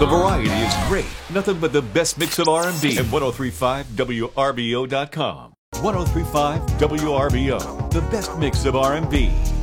The variety is great. Nothing but the best mix of R&B at 1035WRBO.com. 1035 WRBO, the best mix of R&B.